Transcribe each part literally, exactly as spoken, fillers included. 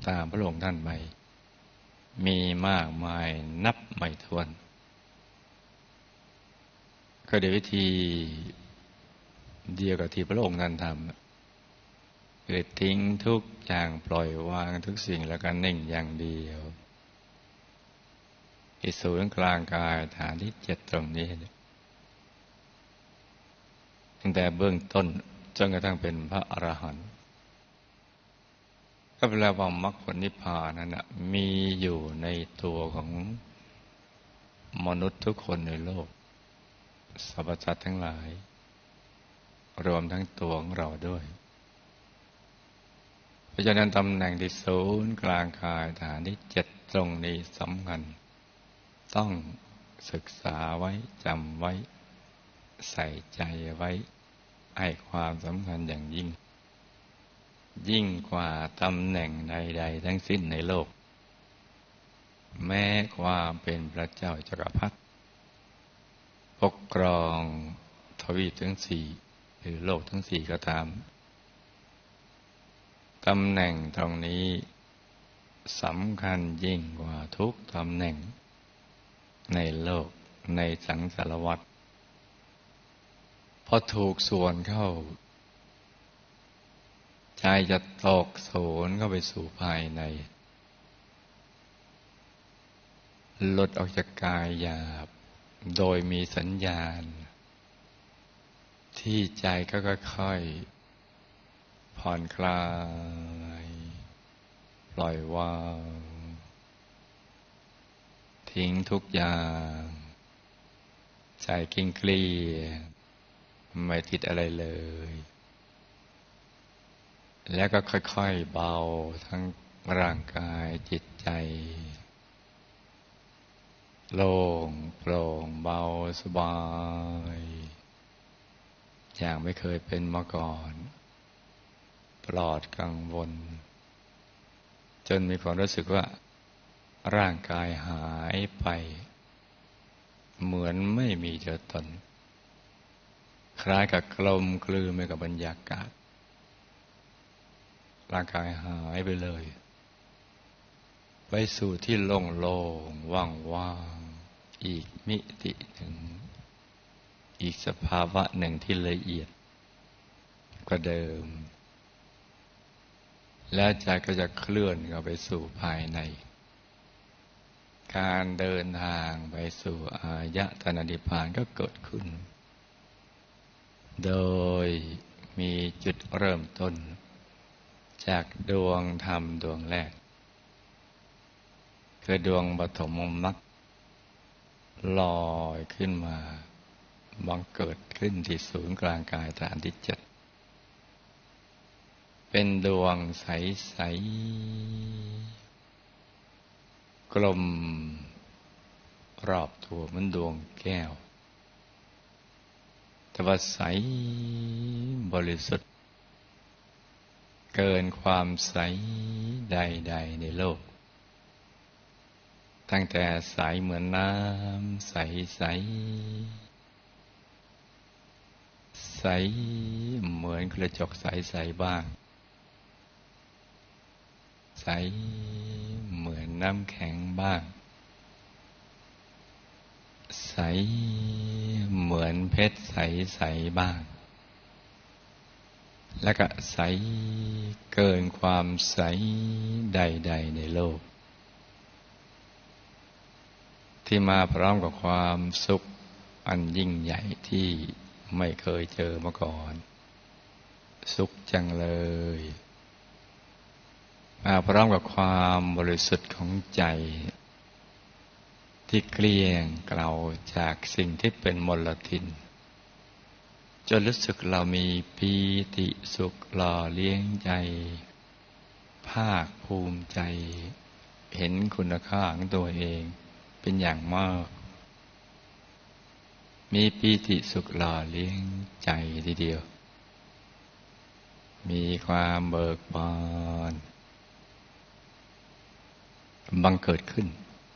ตามพระองค์ท่านไปมีมากมายนับไม่ถ้วนก็โดยวิธีเดียวกับที่พระองค์ท่านทำคือทิ้งทุกอย่างปล่อยวางทุกสิ่งแล้วก็นิ่งอย่างเดียวที่ศูนย์กลางกายฐานที่เจ็ดตรงนี้ตั้งแต่เบื้องต้นจนกระทั่งเป็นพระอรหันต์ก็แปลว่ามรรคผลนิพพานนั้นนะมีอยู่ในตัวของมนุษย์ทุกคนในโลกสรรพสัตว์ทั้งหลายรวมทั้งตัวของเราด้วยเพราะฉะนั้นตำแหน่งที่ศูนย์กลางกายฐานที่เจ็ดตรงนี้สำคัญต้องศึกษาไว้จำไว้ใส่ใจไว้ให้ความสำคัญอย่างยิ่งยิ่งกว่าตำแหน่งใดๆทั้งสิ้นในโลกแม้ความเป็นพระเจ้าจักรพรรดิปกครองทวีปทั้งสี่หรือโลกทั้งสี่ก็ตามตำแหน่งตรงนี้สำคัญยิ่งกว่าทุกตำแหน่งในโลกในสังสารวัฏพอถูกส่วนเข้าใจจะตกโสนเข้าไปสู่ภายในหลุดออกจากกายหยาบโดยมีสัญญาณที่ใจก็ค่อยๆผ่อนคลายปล่อยวางทิ้งทุกอย่างใจเกลี้ยงเกลี่ยไม่ติดอะไรเลยแล้วก็ค่อยๆเบาทั้งร่างกายจิตใจโล่งโปร่งเบาสบายอย่างไม่เคยเป็นมาก่อนปลอดกังวลจนมีความรู้สึกว่าร่างกายหายไปเหมือนไม่มีตัวตนคล้ายกับกลมกลืนไปกับบรรยากาศร่างกายหายไปเลยไปสู่ที่โล่งๆว่างๆอีกมิติหนึ่งอีกสภาวะหนึ่งที่ละเอียดกว่าเดิมและใจก็จะเคลื่อนเข้าไปสู่ภายในการเดินทางไปสู่อายตนะนิพพานก็เกิดขึ้นโดยมีจุดเริ่มต้นจากดวงธรรมดวงแรกคือดวงปฐมมรรคลอยขึ้นมาบังเกิดขึ้นที่ศูนย์กลางกายฐานที่เจ็ดเป็นดวงใสๆกลมรอบตัวเหมือนดวงแก้วแต่ว่าใสบริสุทธิ์เกินความใสใดๆในโลกตั้งแต่ใสเหมือนน้ำใสใสใสเหมือนกระจกใสๆบ้างใสเหมือนน้ำแข็งบ้างใสเหมือนเพชรใสๆบ้างแล้วก็ใสเกินความใสใดๆในโลกที่มาพร้อมกับความสุขอันยิ่งใหญ่ที่ไม่เคยเจอมาก่อนสุขจังเลยมาพร้อมกับความบริสุทธิ์ของใจที่เกลี้ยงเกลาจากสิ่งที่เป็นมลทินจนรู้สึกเรามีปีติสุขหล่อเลี้ยงใจภาคภูมิใจเห็นคุณค่าของตัวเองเป็นอย่างมากมีปีติสุขหล่อเลี้ยงใจทีเดียวมีความเบิกบานบังเกิดขึ้น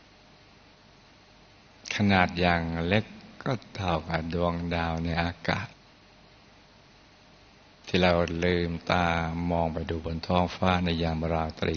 ขนาดอย่างเล็กก็เท่ากับดวงดาวในอากาศที่เราลืมตามองไปดูบนท้องฟ้าในยามราตรี